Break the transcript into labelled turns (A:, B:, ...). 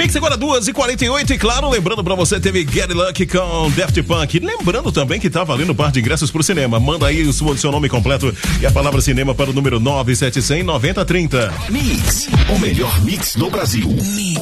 A: Mix agora 2h48 e claro, lembrando pra você, teve Get Lucky com Daft Punk. Lembrando também que tá valendo par de ingressos pro cinema. Manda aí o seu nome completo e a palavra cinema para o número 97100-9030.
B: Mix, o melhor mix do Brasil.